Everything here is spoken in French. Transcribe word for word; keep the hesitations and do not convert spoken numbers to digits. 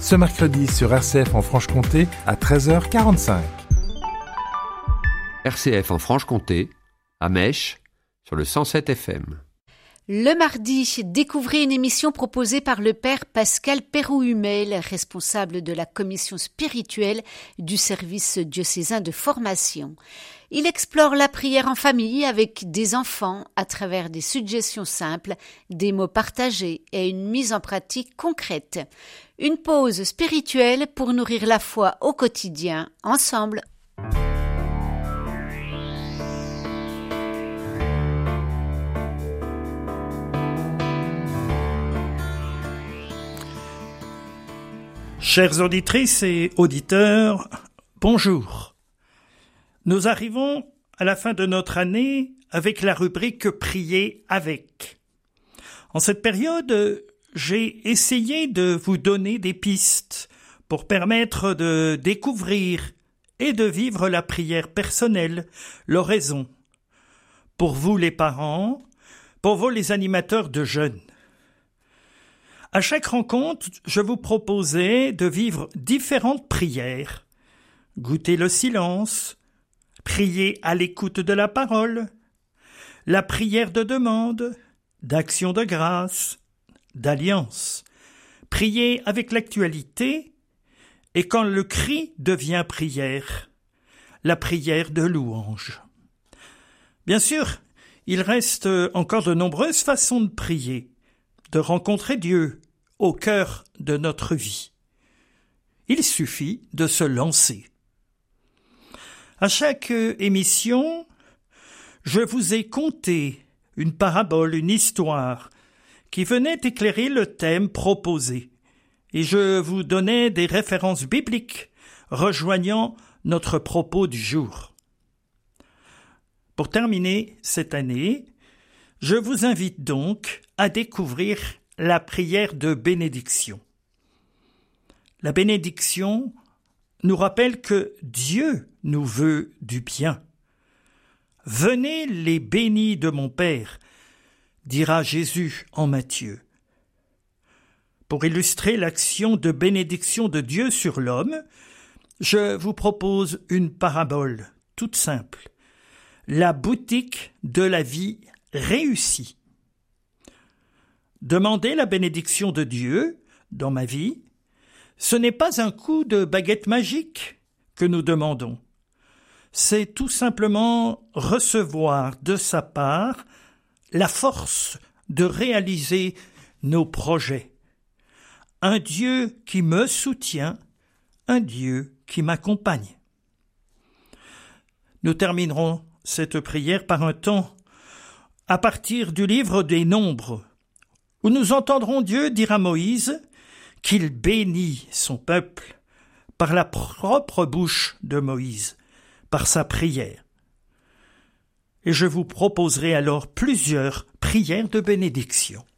ce mercredi sur R C F en Franche-Comté à treize heures quarante-cinq. R C F en Franche-Comté, à Mèche, sur le cent sept F M. Le mardi, découvrez une émission proposée par le père Pascal Péroux-Humel, responsable de la commission spirituelle du service diocésain de formation. Il explore la prière en famille avec des enfants à travers des suggestions simples, des mots partagés et une mise en pratique concrète. Une pause spirituelle pour nourrir la foi au quotidien, ensemble. Chères auditrices et auditeurs, bonjour. Nous arrivons à la fin de notre année avec la rubrique « Prier avec ». En cette période, j'ai essayé de vous donner des pistes pour permettre de découvrir et de vivre la prière personnelle, l'oraison. Pour vous les parents, pour vous les animateurs de jeunes. À chaque rencontre, je vous proposais de vivre différentes prières, goûter le silence, prier à l'écoute de la parole, la prière de demande, d'action de grâce, d'alliance, prier avec l'actualité et quand le cri devient prière, la prière de louange. Bien sûr, il reste encore de nombreuses façons de prier, de rencontrer Dieu au cœur de notre vie. Il suffit de se lancer. À chaque émission, je vous ai conté une parabole, une histoire qui venait éclairer le thème proposé, et je vous donnais des références bibliques rejoignant notre propos du jour. Pour terminer cette année, je vous invite donc à découvrir la prière de bénédiction. La bénédiction nous rappelle que Dieu nous veut du bien. « Venez les bénis de mon Père », dira Jésus en Matthieu. Pour illustrer l'action de bénédiction de Dieu sur l'homme, je vous propose une parabole toute simple. La boutique de la vie réussie. Demander la bénédiction de Dieu dans ma vie, ce n'est pas un coup de baguette magique que nous demandons. C'est tout simplement recevoir de sa part la force de réaliser nos projets. Un Dieu qui me soutient, un Dieu qui m'accompagne. Nous terminerons cette prière par un temps à partir du livre des Nombres, où nous entendrons Dieu dire à Moïse qu'il bénit son peuple par la propre bouche de Moïse, par sa prière. Et je vous proposerai alors plusieurs prières de bénédiction.